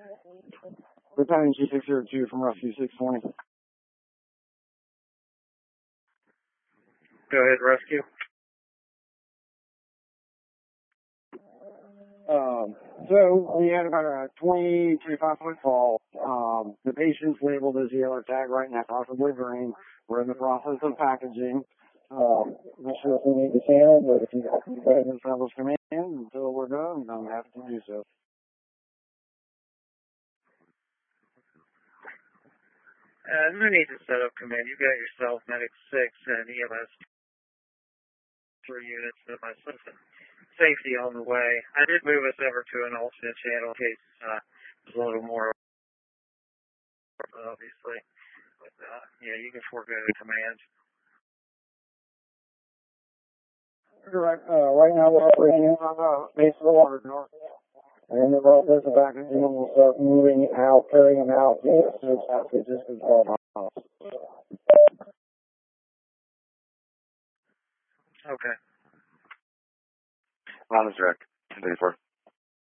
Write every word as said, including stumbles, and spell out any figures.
Lieutenant G six zero two from Rescue six twenty. Go ahead, Rescue. Um, so we had about a twenty, twenty-five foot fall. Um, the patient's labeled as yellow tag right now, possibly green. We're in the process of packaging. Um, not sure if we need to scan it, but if you guys and fellows come in until we're done, I'm happy to do so. Uh, no need to set up command. You got yourself Medic six and E M S three units of my system. Safety on the way. I did move us over to an alternate channel in case uh, it's a little more, obviously. But, uh, yeah, you can forego the command. Right, uh, right now we're operating on the base of the water tower. And the rope is back and we'll start moving out, carrying them out. Yeah, so it's actually just as well. Okay. Ron is direct. ten thirty-four.